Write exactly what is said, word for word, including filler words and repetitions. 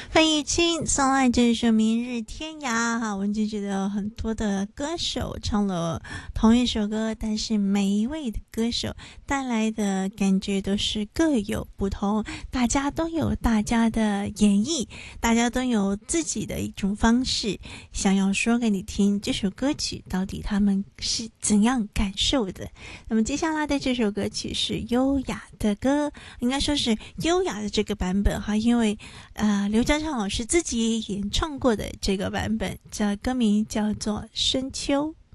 费玉清送来这首《明日天涯》哈，我们就觉得很多的歌手唱了同一首歌，但是每一位的歌手带来的感觉都是各有不同，大家都有大家的演绎，大家都有自己的一种方式，想要说给你听这首歌曲到底他们是怎样感受的。那么接下来的这首歌曲是优雅的歌，应该说是优雅的这个版本哈，因为呃刘家昌老师自己演唱过的这个版本，叫歌名叫做《深秋》。